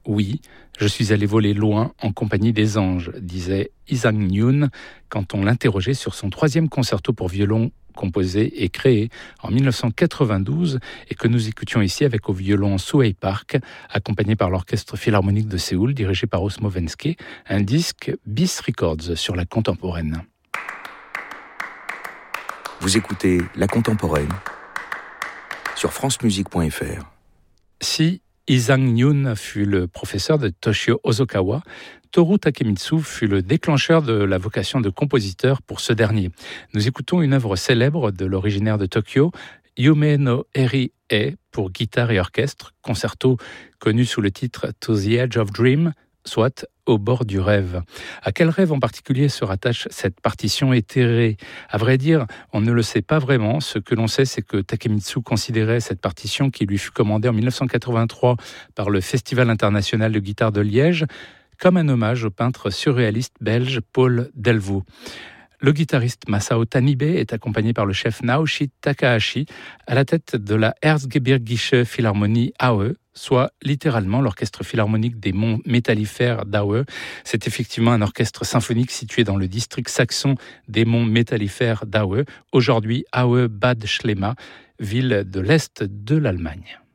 Oui, je suis allé voler loin en compagnie des anges, disait Isang Nyun quand on l'interrogeait sur son 3e concerto pour violon composé et créé en 1992 et que nous écoutions ici avec au violon Suey Park, accompagné par l'Orchestre Philharmonique de Séoul, dirigé par Osmo Venske, un disque Bis Records sur la contemporaine. Vous écoutez La Contemporaine sur francemusique.fr. Si Isang Nyun fut le professeur de Toshio Hosokawa, Toru Takemitsu fut le déclencheur de la vocation de compositeur pour ce dernier. Nous écoutons une œuvre célèbre de l'originaire de Tokyo, Yume no Eri e pour guitare et orchestre, concerto connu sous le titre To the Edge of Dream, soit au bord du rêve. À quel rêve en particulier se rattache cette partition éthérée ? À vrai dire, on ne le sait pas vraiment. Ce que l'on sait, c'est que Takemitsu considérait cette partition qui lui fut commandée en 1983 par le Festival international de guitare de Liège comme un hommage au peintre surréaliste belge Paul Delvaux. Le guitariste Masao Tanibe est accompagné par le chef Naoshi Takahashi à la tête de la Erzgebirgische Philharmonie Aue, soit littéralement l'orchestre philharmonique des monts métallifères d'Aue. C'est effectivement un orchestre symphonique situé dans le district saxon des monts métallifères d'Aue, aujourd'hui Aue-Bad Schlema, ville de l'Est de l'Allemagne.